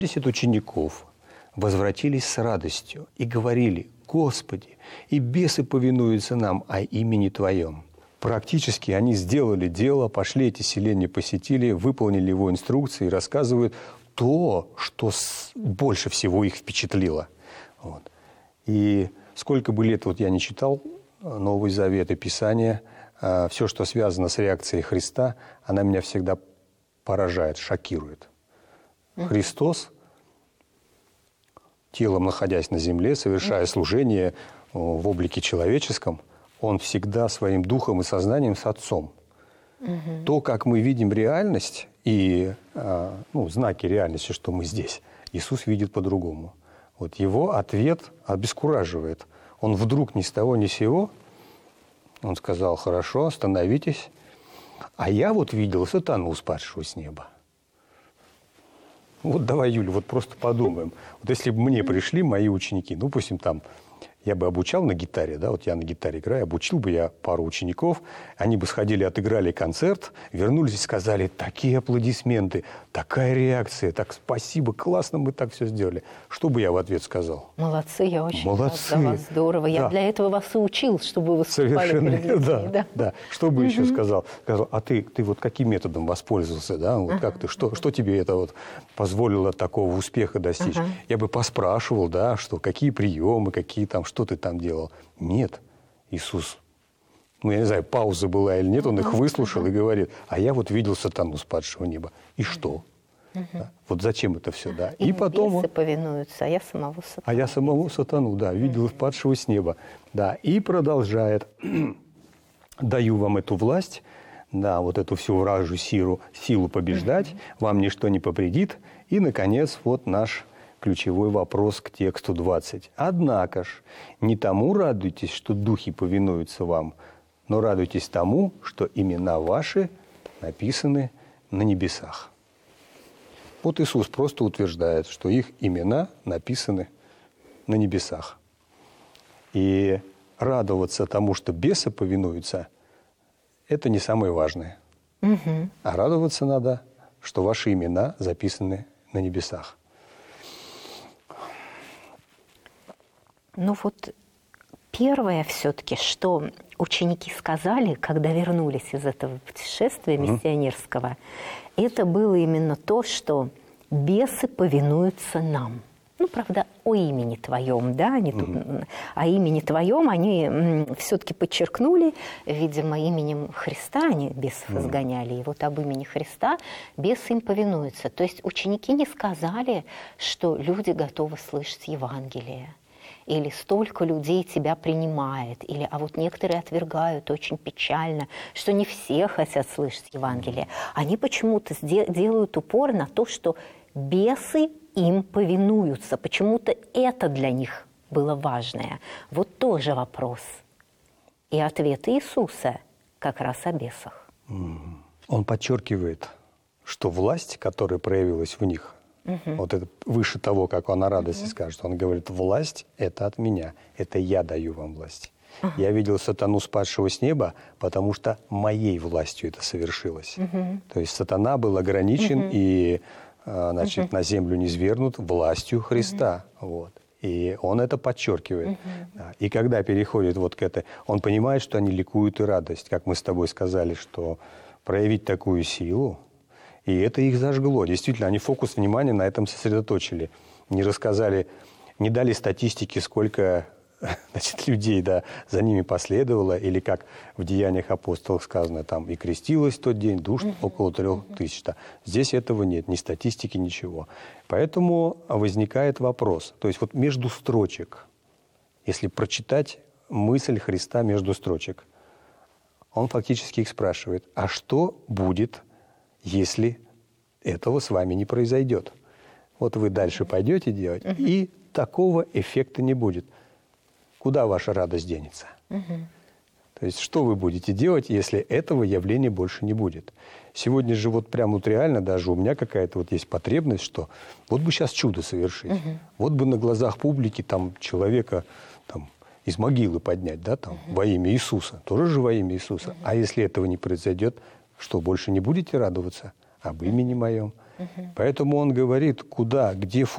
70 учеников возвратились с радостью и говорили: «Господи, и бесы повинуются нам о имени Твоем». Практически они сделали дело, пошли эти селения, посетили, выполнили его инструкции и рассказывают то, что больше всего их впечатлило. Вот. И сколько бы лет я не читал Новый Завет и Писание, все, что связано с реакцией Христа, она меня всегда поражает, шокирует. Христос, телом находясь на земле, совершая служение в облике человеческом, Он всегда своим духом и сознанием с Отцом. То, как мы видим реальность и знаки реальности, что мы здесь, Иисус видит по-другому. Вот Его ответ обескураживает. Он вдруг ни с того ни с сего, Он сказал: «Хорошо, остановитесь, а я вот видел сатану, спадшего с неба». Вот давай, Юля, вот просто подумаем. Вот если бы мне пришли мои ученики, допустим, там, я бы обучал на гитаре, да, вот я на гитаре играю, обучил бы я пару учеников, они бы сходили, отыграли концерт, вернулись и сказали: такие аплодисменты, такая реакция, так спасибо, классно мы так все сделали. Что бы я в ответ сказал? Молодцы, я очень Молодцы. рад за вас, здорово. Я для этого вас и учил, чтобы вы выступали перед людьми. Да. Что бы еще сказал? Сказал: а ты вот каким методом воспользовался, да? Вот как ты, что тебе это вот позволило такого успеха достичь? Я бы поспрашивал, да, что какие приемы, какие там, что ты там делал. Нет, Иисус, я не знаю, пауза была или нет, Он их выслушал и говорит: а я вот видел сатану, спадшего неба. И что? Да? Вот зачем это все, да? И потом бесы повинуются, а я самого сатану. А я самого сатану, да, видел падшего с неба. Да, и продолжает: даю вам эту власть, да, вот эту всю вражью силу побеждать, вам ничто не повредит. И, наконец, вот наш ключевой вопрос к тексту 20. «Однако ж, не тому радуйтесь, что духи повинуются вам, но радуйтесь тому, что имена ваши написаны на небесах». Вот Иисус просто утверждает, что их имена написаны на небесах. И радоваться тому, что бесы повинуются, это не самое важное. А радоваться надо, что ваши имена записаны на небесах. Ну вот первое все-таки, что ученики сказали, когда вернулись из этого путешествия миссионерского, это было именно то, что бесы повинуются нам. Ну, правда, о имени Твоем, да, они тут, о имени Твоем они все-таки подчеркнули, видимо, именем Христа они бесов изгоняли, и вот об имени Христа бесы им повинуются. То есть ученики не сказали, что люди готовы слышать Евангелие, или столько людей тебя принимает, или а вот некоторые отвергают, очень печально, что не все хотят слышать Евангелие. Они почему-то делают упор на то, что бесы им повинуются. Почему-то это для них было важное. Вот тоже вопрос. И ответ Иисуса как раз о бесах. Он подчеркивает, что власть, которая проявилась в них, вот это выше того, как он о радости скажет, он говорит: власть – это от меня, это я даю вам власть. Я видел сатану, спадшего с неба, потому что моей властью это совершилось. То есть сатана был ограничен и на землю низвергнут властью Христа. Вот. И он это подчеркивает. Да. И когда переходит вот к этой, он понимает, что они ликуют и радость. Как мы с тобой сказали, что проявить такую силу, и это их зажгло. Действительно, они фокус внимания на этом сосредоточили. Не рассказали, не дали статистики, сколько людей за ними последовало, или как в Деяниях апостолов сказано, там и крестилось в тот день душ около 3000. Здесь этого нет, ни статистики, ничего. Поэтому возникает вопрос. То есть вот между строчек, если прочитать мысль Христа между строчек, он фактически их спрашивает: а что будет, если этого с вами не произойдет? Вот вы дальше пойдете делать, и такого эффекта не будет. Куда ваша радость денется? То есть что вы будете делать, если этого явления больше не будет? Сегодня же вот прям вот реально даже у меня какая-то вот есть потребность, что вот бы сейчас чудо совершить. Вот бы на глазах публики там человека там, из могилы поднять, да, там, во имя Иисуса. Тоже же во имя Иисуса. А если этого не произойдет, что, больше не будете радоваться об имени моем? Поэтому он говорит, куда, где